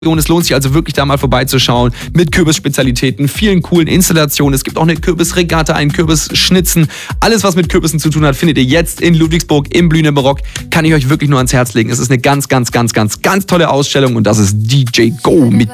Es lohnt sich also wirklich da mal vorbeizuschauen mit Kürbisspezialitäten, vielen coolen Installationen. Es gibt auch eine Kürbisregatta, ein Kürbisschnitzen. Alles, was mit Kürbissen zu tun hat, findet ihr jetzt in Ludwigsburg im Blühenden Barock. Kann ich euch wirklich nur ans Herz legen. Es ist eine ganz tolle Ausstellung und das ist DJ Go mit